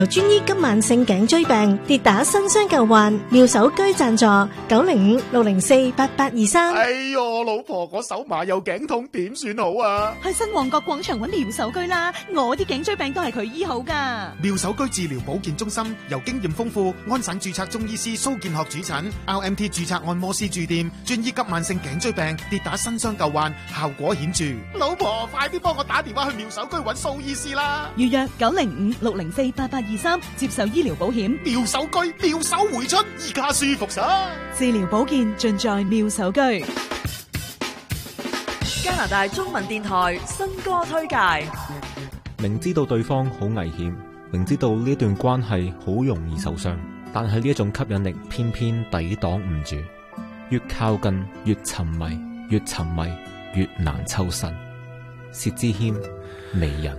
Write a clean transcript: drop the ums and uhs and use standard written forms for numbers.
專醫急慢性頸椎病，跌打新傷舊患，妙手居贊助905-604-8823。 哎喲，老婆，我手麻又頸痛，點算好啊？ 去新旺角廣場揾妙手居啦，我啲頸椎病都係佢醫好噶。 妙手居治療保健中心由經驗豐富、安省註冊中醫師蘇建學主診 ，RMT 註冊按摩師駐店，專醫急慢性頸椎病，跌打新傷舊患，效果顯著。老婆，快啲幫我打電話去妙手居揾蘇醫師啦！ 預約905-604-8823，接受醫療保險。 妙手居，妙手回春，依家舒服晒。 治療保健盡在妙手居。 加拿大中文電台新歌推介。 明知道對方好危險，明知道呢段關係好容易受傷，但係呢一種吸引力偏偏抵擋唔住，越靠近越沉迷，越沉迷越難抽身。薛之謙，媚人。